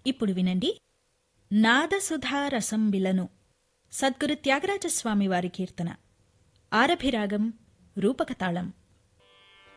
ఇప్పుడు వినండి నాదసుధారసం విలను సద్గురు త్యాగరాజస్వామి వారి కీర్తన ఆరభిరాగం రూపకతాళం.